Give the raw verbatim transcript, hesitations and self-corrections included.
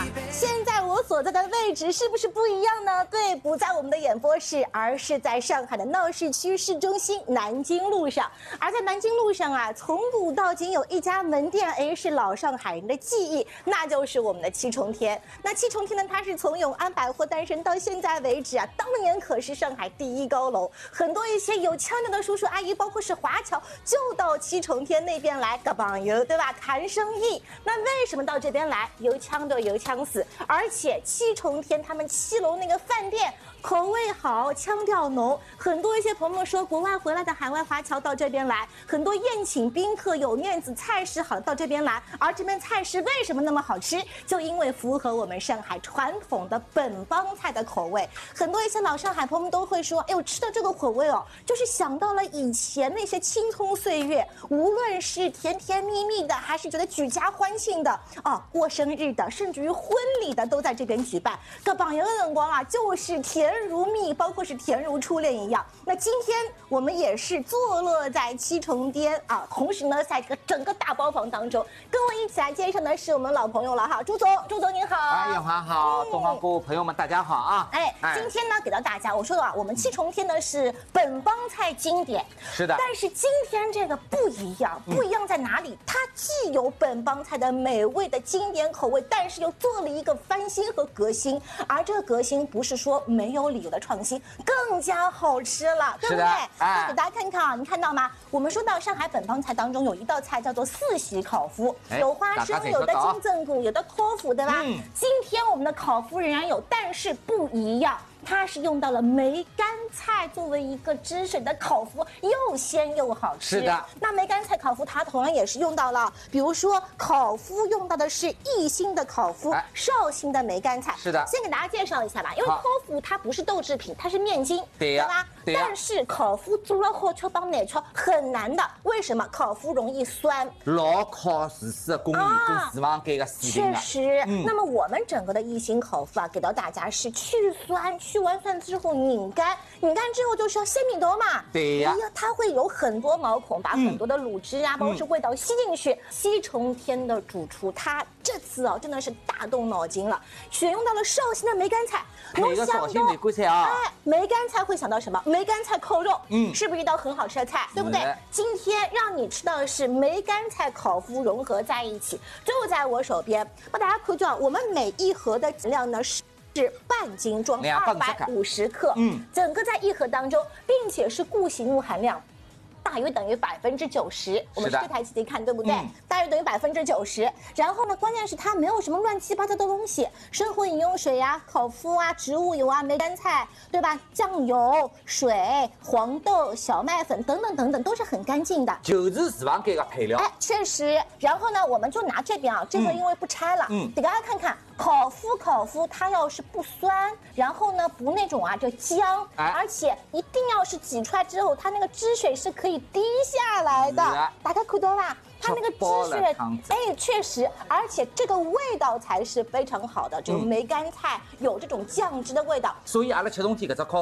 现在我所在的位置是不是不一样呢？对，不在我们的演播室，而是在上海的闹市区市中心南京路上。而在南京路上啊，从古到今有一家门店，哎，是老上海人的记忆，那就是我们的七重天。那七重天呢，它是从永安百货诞生到现在为止啊，当年可是上海第一高楼，很多一些有腔调的叔叔阿姨，包括是华侨，就到七重天那边来搞朋友，对吧？谈生意。那为什么到这边来？有腔的有腔死，而且七重天他们七楼那个饭店口味好，腔调浓，很多一些朋友们说国外回来的海外华侨到这边来，很多宴请宾客有面子，菜式好到这边来，而这边菜式为什么那么好吃？就因为符合我们上海传统的本帮菜的口味。很多一些老上海朋友们都会说，哎呦，吃到这个口味哦，就是想到了以前那些青葱岁月，无论是甜甜蜜蜜的，还是觉得举家欢庆的，哦，过生日的，甚至于婚礼的都在这边举办。个榜样的眼光啊，就是甜如蜜，包括是甜如初恋一样。那今天我们也是坐落在七重天啊，同时呢，在这个整个大包房当中，跟我一起来介绍的是我们老朋友了哈，朱总，朱总您好。 哎，艳华好，东方购物朋友们大家好啊！ 哎，今天呢给到大家，我说的啊，我们七重天呢是本帮菜经典， 是的， 但是今天这个不一样，不一样在哪里？它既有本帮菜的美味的经典口味，但是又做了一个翻新和革新，而这个革新不是说没有理由的创新，更加好吃了，对不对？那给大家看看啊，你看到吗？我们说到上海本帮菜当中有一道菜叫做四喜烤麸，有花生，有的金针菇，有的托麸，对吧？嗯，今天我们的烤麸仍然有，但是不一样。它是用到了梅干菜作为一个汁水的烤麸，又鲜又好吃。 是的， 那梅干菜烤麸它同样也是用到了，比如说烤麸用到的是一星的烤麸，绍兴的梅干菜。 是的， 先给大家介绍一下吧，因为托麸它不是豆制品，它是面筋， 对呀， 对吧？ 对呀。 但是烤麸做了后吃帮奶吃很难的，为什么？烤麸容易酸， 老考试试的工艺跟厨房间的水平确实。嗯、那么我们整个的一星烤麸啊，给到大家是去酸，去完酸之后拧干，拧干之后就是要鲜米头嘛。 对呀， 它会有很多毛孔，把很多的卤汁啊，嗯、包括是味道吸进去。七重天的主厨他这次啊，真的是大动脑筋了，选用到了绍兴的梅干菜。 哪个绍兴梅干菜啊？ 哎，梅干菜会想到什么？梅干菜扣肉，嗯，是不是一道很好吃的菜，对不对？今天让你吃到的是梅干菜烤麸融合在一起，就在我手边。帮大家看到，我们每一盒的质量呢是。是半斤装，二百五十克，嗯，整个在一盒当中，并且是固形物含量大约等于百分之九十。我们是这台机器看，对不对？嗯、大约等于百分之九十。然后呢，关键是它没有什么乱七八糟的东西，生活饮用水呀、啊、烤麸啊、植物油啊、梅干菜，对吧？酱油、水、黄豆、小麦粉等等等等，都是很干净的， 就是厨房间的配料。 哎，确实。然后呢，我们就拿这边啊，这个因为不拆了，嗯，给大家看看。烤麸，烤麸，它要是不酸，然后呢不那种啊，就姜，哎、而且一定要是挤出来之后，它那个汁水是可以滴下来的。大家看到吧？它那个汁水，哎，确实，而且这个味道才是非常好的，就是梅干菜有这种酱汁的味道。 所以阿拉七重天搿只烤